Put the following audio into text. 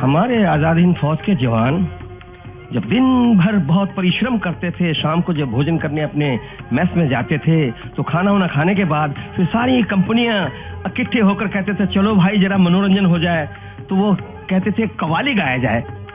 हमारे आजाद हिंद फौज के जवान जब दिन भर बहुत परिश्रम करते थे, शाम को जब भोजन करने अपने मेस में जाते थे तो खाना वाना खाने के बाद फिर सारी कंपनियां इकट्ठे होकर कहते थे चलो भाई जरा मनोरंजन हो जाए। तो वो कहते थे कव्वाली गाया जाए।